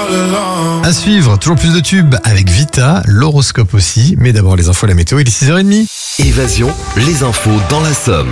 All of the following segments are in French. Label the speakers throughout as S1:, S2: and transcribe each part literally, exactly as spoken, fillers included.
S1: À suivre, toujours plus de tubes avec Vita, l'horoscope aussi, mais d'abord les infos, la météo, il est six heures trente.
S2: Évasion, les infos dans la Somme.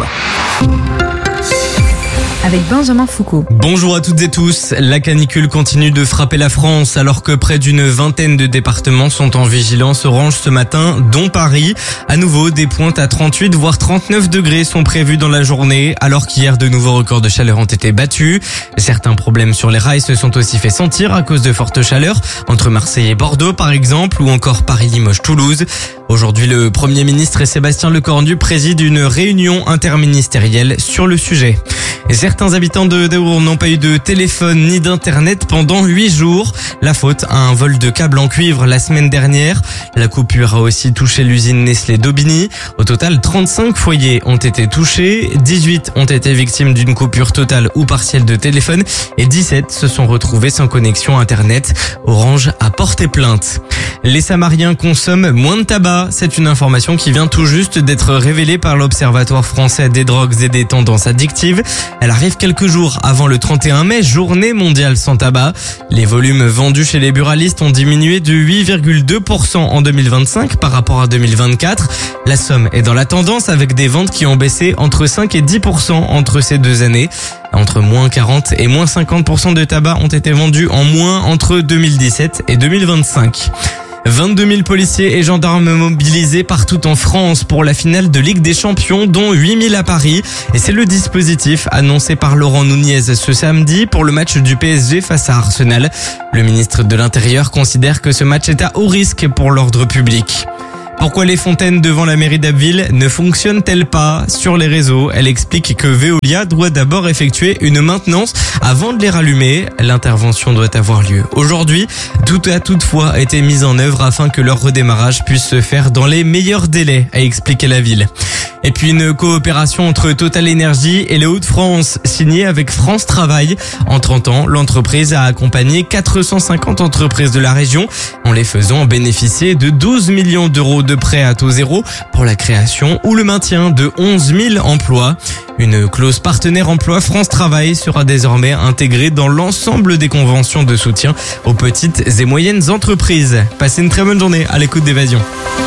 S3: Avec Benjamin Foucault.
S4: Bonjour à toutes et tous. La canicule continue de frapper la France alors que près d'une vingtaine de départements sont en vigilance orange ce matin, dont Paris. À nouveau, des pointes à trente-huit voire trente-neuf degrés sont prévues dans la journée alors qu'hier de nouveaux records de chaleur ont été battus. Certains problèmes sur les rails se sont aussi fait sentir à cause de fortes chaleurs entre Marseille et Bordeaux par exemple ou encore Paris-Limoges-Toulouse. Aujourd'hui, le Premier ministre et Sébastien Lecornu président une réunion interministérielle sur le sujet. Et certains habitants de Daour n'ont pas eu de téléphone ni d'internet pendant huit jours. La faute à un vol de câbles en cuivre la semaine dernière. La coupure a aussi touché l'usine Nestlé d'Aubigny. Au total, trente-cinq foyers ont été touchés. dix-huit ont été victimes d'une coupure totale ou partielle de téléphone et dix-sept se sont retrouvés sans connexion internet. Orange a porté plainte. Les Samariens consomment moins de tabac. C'est une information qui vient tout juste d'être révélée par l'Observatoire français des drogues et des tendances addictives. Elle arrive quelques jours avant le trente et un mai, journée mondiale sans tabac. Les volumes vendus chez les buralistes ont diminué de huit virgule deux pour cent en deux mille vingt-cinq par rapport à deux mille vingt-quatre. La Somme est dans la tendance avec des ventes qui ont baissé entre cinq et dix pour cent entre ces deux années. Entre moins quarante et moins cinquante pour cent de tabac ont été vendus en moins entre deux mille dix-sept et deux mille vingt-cinq. vingt-deux mille policiers et gendarmes mobilisés partout en France pour la finale de Ligue des Champions, dont huit mille à Paris. Et c'est le dispositif annoncé par Laurent Nunez ce samedi pour le match du P S G face à Arsenal. Le ministre de l'Intérieur considère que ce match est à haut risque pour l'ordre public. Pourquoi les fontaines devant la mairie d'Abbeville ne fonctionnent-elles pas sur les réseaux? Elle explique que Veolia doit d'abord effectuer une maintenance avant de les rallumer. L'intervention doit avoir lieu aujourd'hui. Tout a toutefois été mis en œuvre afin que leur redémarrage puisse se faire dans les meilleurs délais, a expliqué la ville. Et puis une coopération entre Total Énergie et les Hauts-de-France signée avec France Travail. En trente ans, l'entreprise a accompagné quatre cent cinquante entreprises de la région en les faisant bénéficier de douze millions d'euros de prêts à taux zéro pour la création ou le maintien de onze mille emplois. Une clause partenaire emploi France Travail sera désormais intégrée dans l'ensemble des conventions de soutien aux petites et moyennes entreprises. Passez une très bonne journée à l'écoute d'Évasion.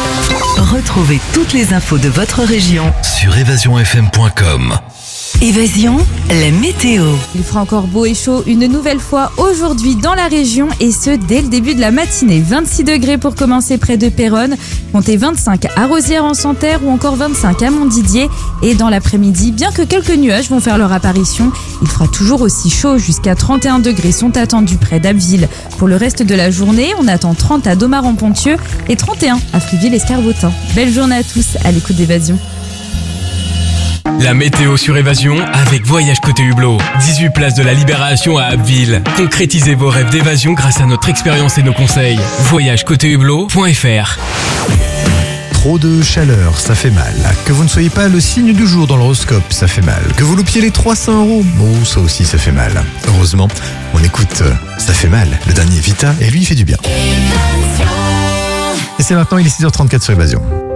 S5: Retrouvez toutes les infos de votre région
S2: Sur évasion f m point com.
S5: Évasion, la météo.
S3: Il fera encore beau et chaud une nouvelle fois aujourd'hui dans la région et ce dès le début de la matinée. vingt-six degrés pour commencer près de Péronne, comptez vingt-cinq à Rosières-en-Santerre ou encore vingt-cinq à Montdidier. Et dans l'après-midi, bien que quelques nuages vont faire leur apparition, il fera toujours aussi chaud, jusqu'à trente et un degrés sont attendus près d'Abbeville. Pour le reste de la journée, on attend trente à Domaran-Ponthieu et trente et un à Fluville-Escarbotin. Belle journée à tous à l'écoute d'Évasion.
S6: La météo sur Évasion avec Voyage Côté Hublot. dix-huit places de la Libération à Abbeville. Concrétisez vos rêves d'évasion grâce à notre expérience et nos conseils. voyage côté hublot point f r.
S1: Trop de chaleur, ça fait mal. Que vous ne soyez pas le signe du jour dans l'horoscope, ça fait mal. Que vous loupiez les trois cents euros, bon, ça aussi ça fait mal. Heureusement, on écoute euh, Ça fait mal, le dernier Vita, et lui il fait du bien. Et c'est maintenant, il est six heures trente-quatre sur Évasion.